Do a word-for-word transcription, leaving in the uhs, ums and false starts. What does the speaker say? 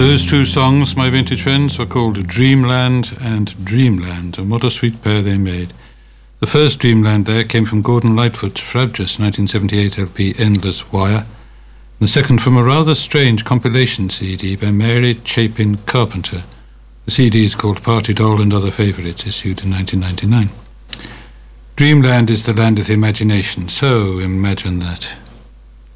Those two songs, my vintage friends, were called Dreamland and Dreamland, and what a sweet pair they made. The first Dreamland there came from Gordon Lightfoot's frabjous nineteen seventy-eight L P Endless Wire, and the second from a rather strange compilation C D by Mary Chapin Carpenter. The C D is called Party Doll and Other Favourites, issued in nineteen ninety-nine. Dreamland is the land of the imagination, so imagine that.